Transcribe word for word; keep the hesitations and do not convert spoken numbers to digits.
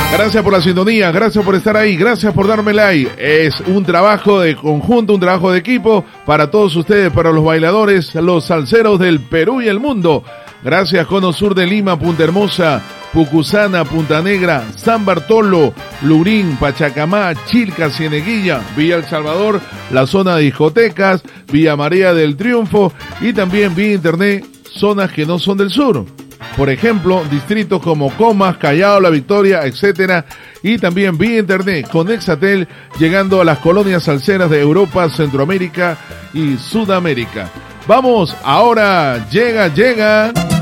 Gracias por la sintonía, gracias por estar ahí, gracias por darme like. Es un trabajo de conjunto, un trabajo de equipo para todos ustedes, para los bailadores, los salseros del Perú y el mundo. Gracias Cono Sur de Lima, Punta Hermosa, Pucusana, Punta Negra, San Bartolo, Lurín, Pachacamá, Chilca, Cieneguilla, Villa El Salvador, la zona de discotecas, Villa María del Triunfo y también vía internet zonas que no son del sur. Por ejemplo, distritos como Comas, Callao, La Victoria, etcétera. Y también vía internet con Exatel, llegando a las colonias salseras de Europa, Centroamérica y Sudamérica. Vamos, ahora llega, llega...